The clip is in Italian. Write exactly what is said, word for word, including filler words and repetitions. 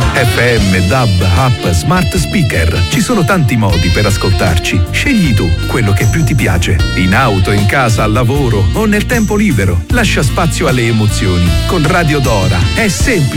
F M, D A B, app, smart speaker. Ci sono tanti modi per ascoltarci. Scegli tu quello che più ti piace. In auto, in casa, al lavoro o nel tempo libero. Lascia spazio alle emozioni. Con Radio Dora è semplice